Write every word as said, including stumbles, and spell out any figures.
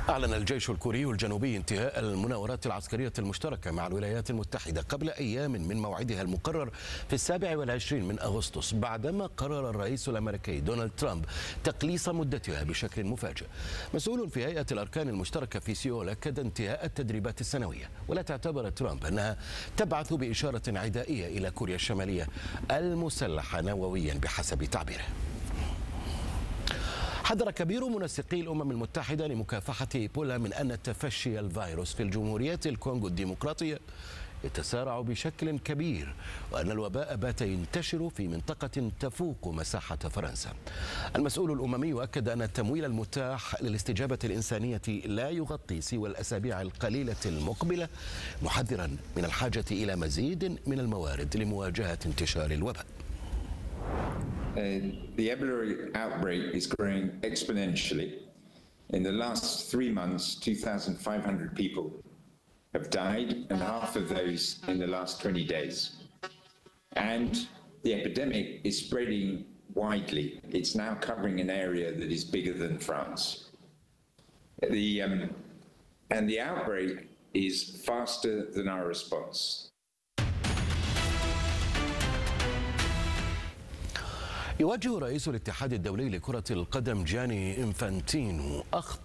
أعلن الجيش الكوري الجنوبي انتهاء المناورات العسكرية المشتركة مع الولايات المتحدة قبل أيام من موعدها المقرر في السابع والعشرين من أغسطس، بعدما قرر الرئيس الأمريكي دونالد ترامب تقليص مدتها بشكل مفاجئ. مسؤول في هيئة الأركان المشتركة في سيول أكد انتهاء التدريبات السنوية، ولا تعتبر ترامب أنها تبعث بإشارة عدائية إلى كوريا الشمالية المسلحة نوويا بحسب تعبيره. حذر كبير منسقي الأمم المتحدة لمكافحة إيبولا من أن تفشي الفيروس في الجمهورية الكونغو الديمقراطية يتسارع بشكل كبير، وأن الوباء بات ينتشر في منطقة تفوق مساحة فرنسا. المسؤول الأممي أكد أن التمويل المتاح للاستجابة الإنسانية لا يغطي سوى الأسابيع القليلة المقبلة، محذرا من الحاجة إلى مزيد من الموارد لمواجهة انتشار الوباء. Uh, the Ebola outbreak is growing exponentially. In the last three months, two thousand five hundred people have died, and half of those in the last twenty days. And the epidemic is spreading widely. It's now covering an area that is bigger than France. The, um, and the outbreak is faster than our response. يواجه رئيس الاتحاد الدولي لكرة القدم جاني إنفانتينو أخطر